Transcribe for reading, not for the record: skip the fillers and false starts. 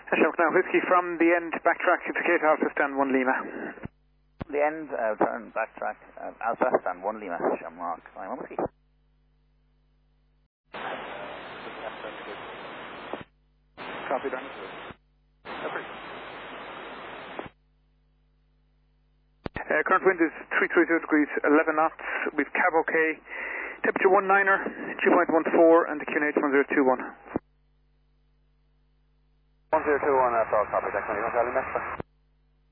Now, whiskey from the end, backtrack to Kate Alpha, stand 1 Lima. The end, turn, backtrack, Alpha, stand 1 Lima, Shamrock, I'm on whiskey. Copy, done. Current wind is 332 degrees, 11 knots. We've cab okay. Temperature 19er, 2.14, and the QNH 1021. 1021, that's all copy, Jack 20,